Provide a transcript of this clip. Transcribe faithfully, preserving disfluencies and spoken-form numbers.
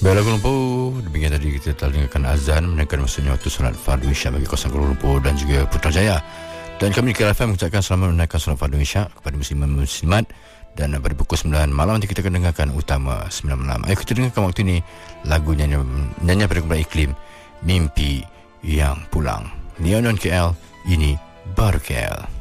Baiklah Kuala Lumpur, demikian tadi kita telah dengarkan azan menunjukkan maksudnya waktu solat fardu isyak bagi kawasan Kuala Lumpur dan juga Putrajaya. Dan kami di K L F M mengucapkan selamat menunaikan solat fardu isyak kepada musliman muslimat. Dan pada pukul sembilan malam nanti kita akan dengarkan utama sembilan malam. Ayo kita dengarkan waktu ini lagu nyanyian, nyanyian pada kumpulan Iklim, Mimpi Yang Pulang. Neon K L, ini baru K L.